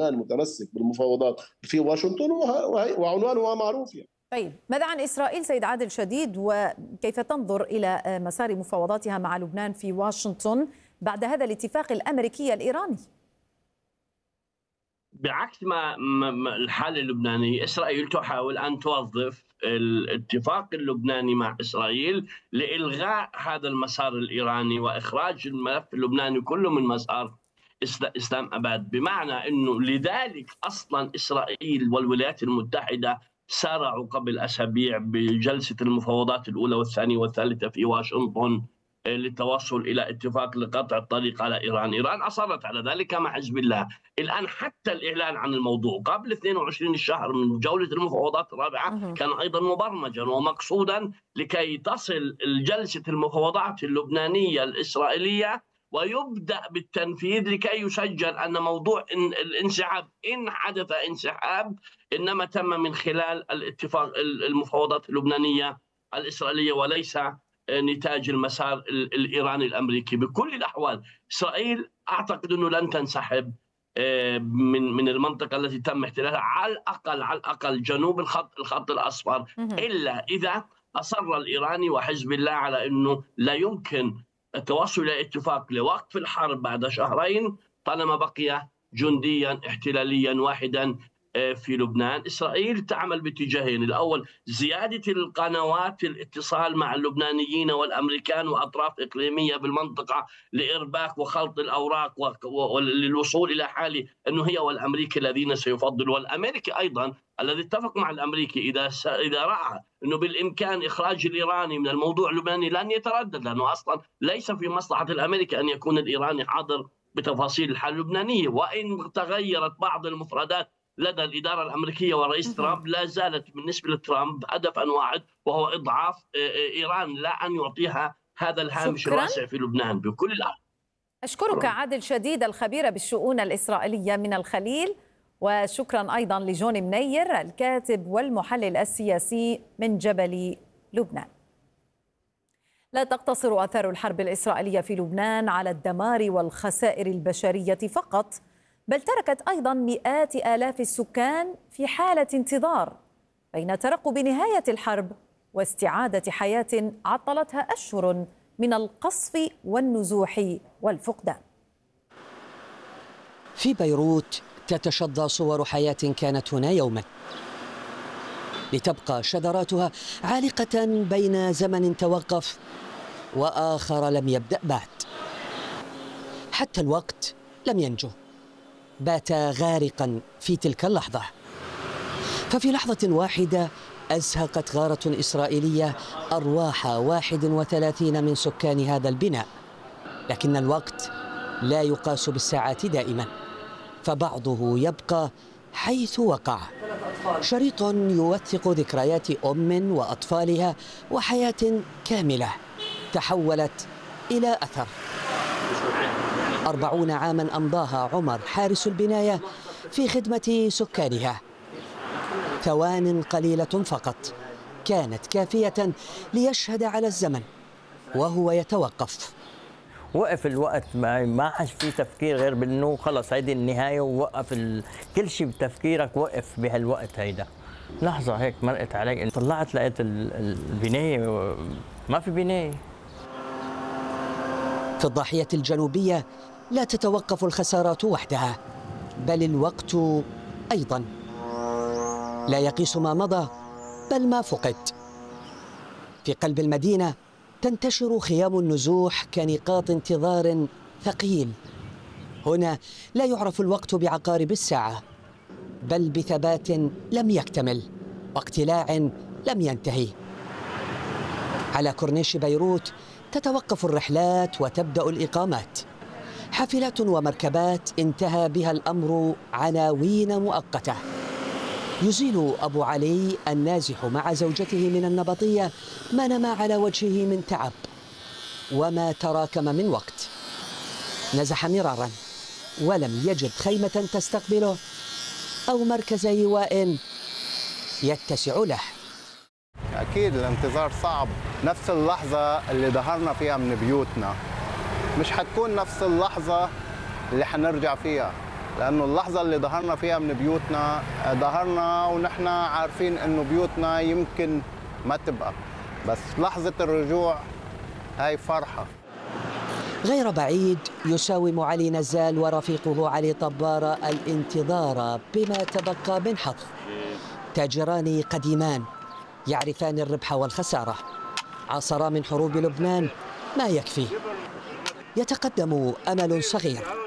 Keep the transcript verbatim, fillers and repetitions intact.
لبنان متمسك بالمفاوضات في واشنطن وعنوانها معروف يعني. طيب ماذا عن إسرائيل سيد عادل شديد، وكيف تنظر إلى مسار مفاوضاتها مع لبنان في واشنطن بعد هذا الاتفاق الأمريكي الإيراني؟ بعكس ما الحالة اللبنانية، إسرائيل تحاول أن توظف الاتفاق اللبناني مع إسرائيل لإلغاء هذا المسار الإيراني وإخراج الملف اللبناني كله من مسار إسلام أباد، بمعنى أنه لذلك أصلا إسرائيل والولايات المتحدة سارعوا قبل أسابيع بجلسة المفاوضات الأولى والثانية والثالثة في واشنطن للتوصل إلى اتفاق لقطع الطريق على إيران. إيران أصرت على ذلك مع حزب الله. الآن حتى الإعلان عن الموضوع قبل اثنين وعشرين الشهر من جولة المفاوضات الرابعة كان أيضا مبرمجا ومقصودا لكي تصل جلسة المفاوضات اللبنانية الإسرائيلية ويبدأ بالتنفيذ لكي يسجل أن موضوع الانسحاب إن حدث انسحاب إنما تم من خلال الاتفاق المفاوضات اللبنانية الإسرائيلية وليس نتاج المسار الإيراني الأمريكي. بكل الأحوال إسرائيل أعتقد أنه لن تنسحب من من المنطقة التي تم احتلالها، على الأقل على الأقل جنوب الخط الخط الأصفر، إلا إذا أصر الإيراني وحزب الله على أنه لا يمكن التوصل إلى اتفاق لوقف الحرب بعد شهرين طالما بقي جنديا احتلاليا واحدا في لبنان. إسرائيل تعمل باتجاهين: الأول زيادة القنوات الاتصال مع اللبنانيين والأمريكان وأطراف إقليمية بالمنطقة لإرباك وخلط الأوراق وللوصول إلى حال أنه هي والأمريكي الذين سيفضل، والأمريكي أيضا الذي اتفق مع الأمريكي إذا إذا رأى أنه بالإمكان إخراج الإيراني من الموضوع اللبناني لن يتردد، لأنه أصلا ليس في مصلحة الأمريكي أن يكون الإيراني حاضر بتفاصيل الحالة اللبنانية. وإن تغيرت بعض المفردات لدى الإدارة الأمريكية والرئيس ترامب، لا زالت بالنسبة لترامب هدفا واحد وهو إضعاف إيران، لا أن يعطيها هذا الهامش الواسع في لبنان بكل الأحوال. أشكرك عادل شديد الخبير بالشؤون الإسرائيلية من الخليل، وشكرا أيضا لجون منير الكاتب والمحلل السياسي من جبل لبنان. لا تقتصر آثار الحرب الإسرائيلية في لبنان على الدمار والخسائر البشرية فقط، بل تركت أيضا مئات آلاف السكان في حالة انتظار بين ترقب نهاية الحرب واستعادة حياة عطلتها أشهر من القصف والنزوح والفقدان. في بيروت تتشظى صور حياة كانت هنا يوما، لتبقى شذراتها عالقة بين زمن توقف وآخر لم يبدأ بعد. حتى الوقت لم ينجو، بات غارقا في تلك اللحظة. ففي لحظة واحدة أزهقت غارة إسرائيلية أرواح واحد وثلاثين من سكان هذا البناء. لكن الوقت لا يقاس بالساعات دائما، فبعضه يبقى حيث وقع. شريط يوثق ذكريات أم وأطفالها وحياة كاملة تحولت إلى أثر. أربعون عاما أمضاها عمر حارس البناية في خدمة سكانها. ثوان قليلة فقط كانت كافية ليشهد على الزمن وهو يتوقف. وقف الوقت، ما ما عادش في تفكير غير بأنه خلص هيدي النهاية، ووقف ال... كل شيء بتفكيرك وقف بهالوقت هيدا. لحظة هيك مرقت علي، طلعت لقيت البناية ما في بناية. في الضاحية الجنوبية لا تتوقف الخسارات وحدها، بل الوقت أيضا لا يقيس ما مضى بل ما فقد. في قلب المدينة تنتشر خيام النزوح كنقاط انتظار ثقيل. هنا لا يعرف الوقت بعقارب الساعة، بل بثبات لم يكتمل واقتلاع لم ينتهي. على كورنيش بيروت تتوقف الرحلات وتبدأ الإقامات. حافلات ومركبات انتهى بها الأمر عناوين مؤقتة. يزيل أبو علي النازح مع زوجته من النبطية ما نما على وجهه من تعب وما تراكم من وقت. نزح مرارا ولم يجد خيمة تستقبله أو مركز إيواء يتسع له. أكيد الانتظار صعب. نفس اللحظة اللي ظهرنا فيها من بيوتنا مش حتكون نفس اللحظة اللي حنرجع فيها. لأنه اللحظة اللي ظهرنا فيها من بيوتنا ظهرنا ونحن عارفين أنه بيوتنا يمكن ما تبقى، بس لحظة الرجوع هاي فرحة. غير بعيد يساوم علي نزال ورفيقه علي طبارة الانتظار بما تبقى من حظ. تاجران قديمان يعرفان الربح والخسارة، عاصرا من حروب لبنان ما يكفي. يتقدم أمل صغير